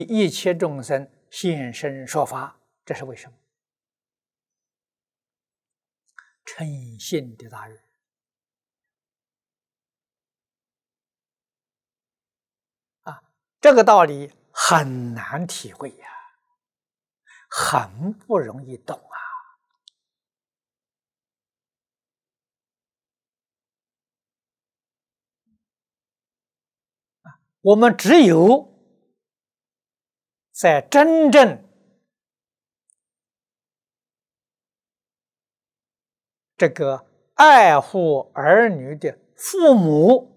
一切众生现身说法，这是为什么？诚信的大愿啊，这个道理很难体会呀，很不容易懂啊。我们只有在真正这个爱护儿女的父母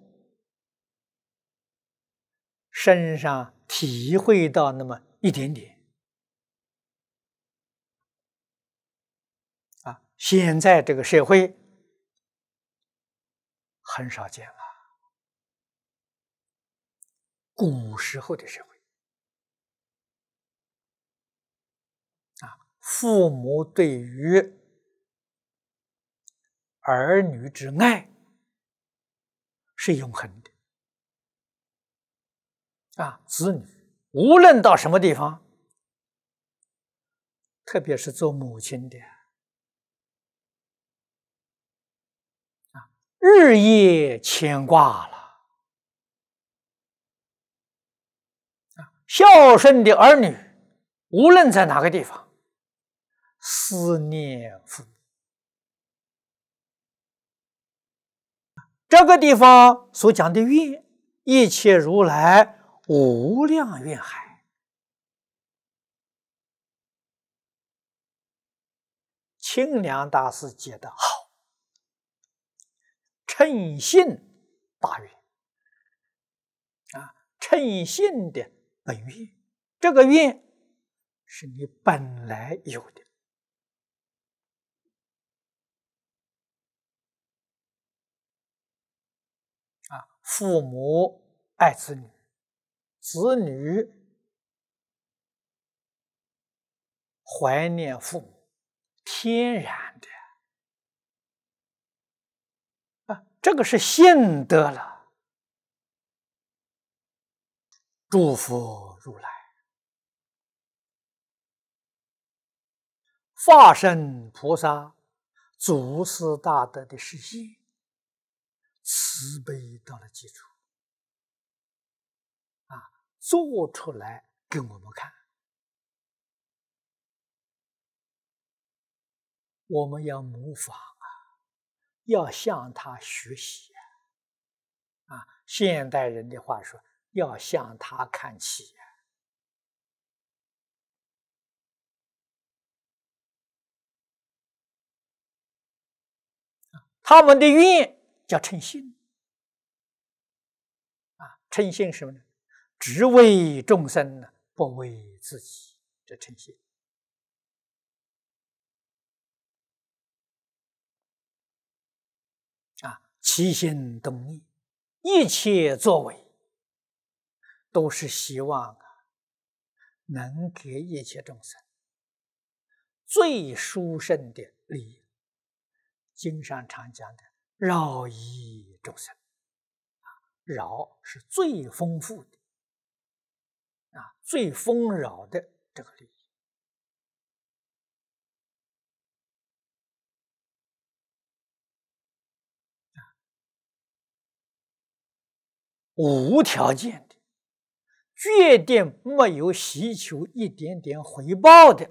身上体会到那么一点点啊，现在这个社会很少见了，古时候的社会啊，父母对于儿女之爱是永恒的啊，子女无论到什么地方，特别是做母亲的啊，日夜牵挂了啊，孝顺的儿女无论在哪个地方，思念父母。这个地方所讲的愿，一切如来无量愿海。清凉大师解得好，称性大愿啊，称性的本愿，这个愿是你本来有的啊，父母爱子女，子女怀念父母，天然的啊，这个是信得了，祝福如来，化身菩萨，祖师大德的实现，慈悲到了基础啊，做出来给我们看。我们要模仿啊，要向他学习啊！现代人的话说，要向他看齐他们的愿叫称心啊，称心什么呢？只为众生呢，不为自己，这称心啊，起心动念，一切作为，都是希望能给一切众生最殊胜的利益。经上常讲的饶益众生饶是最丰富的啊，最丰饶的这个利益无条件的，决定没有希求一点点回报的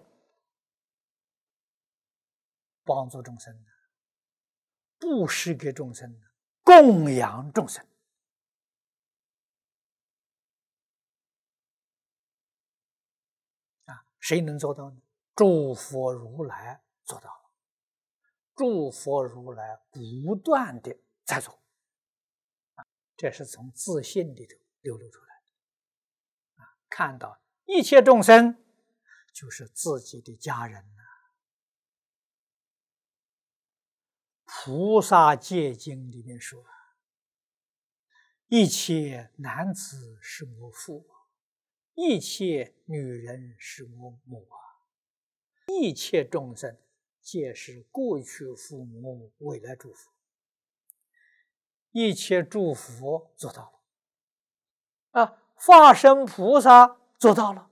帮助众生的，布施给众生的，供养众生啊，谁能做到呢？诸佛如来做到了，诸佛如来不断的在做啊，这是从自信里头流露出来的啊，看到一切众生就是自己的家人呐。菩萨戒经里面说，一切男子是我父，一切女人是我母啊，一切众生皆是过去父母，未来诸佛，一切诸佛做到了啊，化身菩萨做到了。